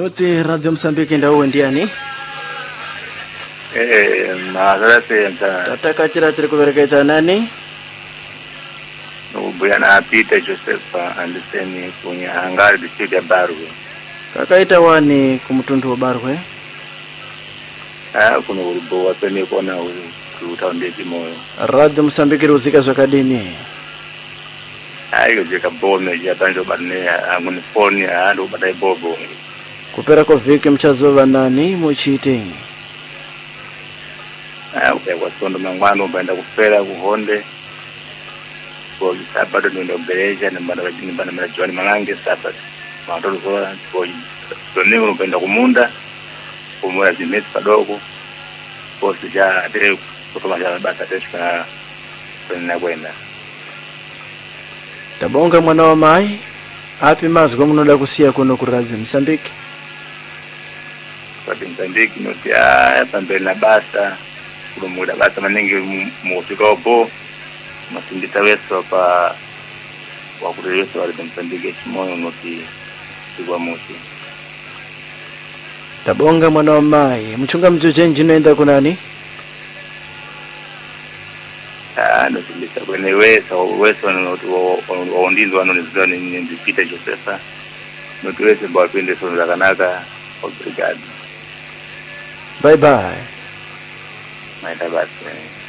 Noti Radio Msambiki ndauwe ndiani? Mazala senta. Tataka chira chiri kuvereketa nani? Nubuya na Peter Joseph andiseni kunya hangari district ya Barwe. Kakaita wani kumutundu wa Barwe? Kuna ulibo wapeni kona utaondeki moyo. Radio Msambiki ruzika zwakadini? Ayo jeka bome ya tanjo badne anguni phone ya ndo badai bobo. Kupera kwa viki mchazo wa nani muchite? Upe kwa sondo mangwano baenda kupera kuhonde. Kwa sabado ndo bereja na bana marajuani malange sabado. Maandoro kwa ningu baenda kumunda. Kumura zimeti padogo. Kwa sija ate kutoma jana basa teshka na kwenda. Tabonga mwana wa mai api mazi kwa munoda kusia kuno ku Radio Msambiki? Kwa Msambiki noti ya pambele na basa kulumuda basa manengi mufika opo masindita weso pa wakureyeso wali Msambiki chimoyo noti sigwa musi. Tabonga mwana wa mai mchunga mjujenji noenda kunani? Nusindisa kwenye weso waondizi wanonizidoni ni Peter Joseph. Nuti wese mba wapinde sonu za kanaka. Obrigado. Bye bye. Maita basi.